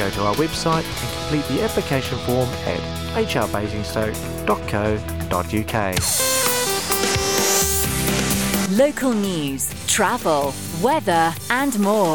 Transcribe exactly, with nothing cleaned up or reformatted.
go to our website and complete the application form at h r basingstoke dot co dot u k. Local news, travel, weather and more.